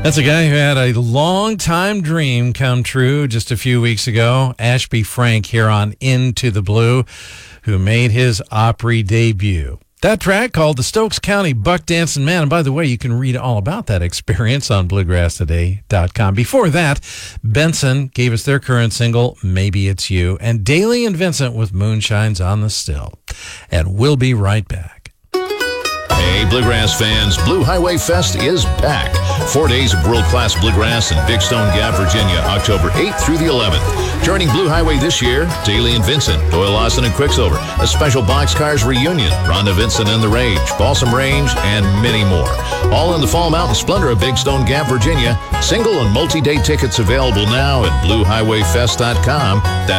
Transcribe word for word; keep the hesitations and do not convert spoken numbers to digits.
That's a guy who had a long-time dream come true just a few weeks ago. Ashby Frank here on Into the Blue, who made his Opry debut. That track called the Stokes County Buck Dancing Man. And by the way, you can read all about that experience on bluegrass today dot com. Before that, Benson gave us their current single, Maybe It's You, and Daly and Vincent with Moonshine's on the Still. And we'll be right back. Hey, Bluegrass fans, Blue Highway Fest is back. Four days of world-class bluegrass in Big Stone Gap, Virginia, October eighth through the eleventh. Joining Blue Highway this year, Daly and Vincent, Doyle Lawson and Quicksilver, a special Boxcars reunion, Rhonda Vincent and the Rage, Balsam Range, and many more. All in the Fall Mountain Splendor of Big Stone Gap, Virginia. Single and multi-day tickets available now at blue highway fest dot com.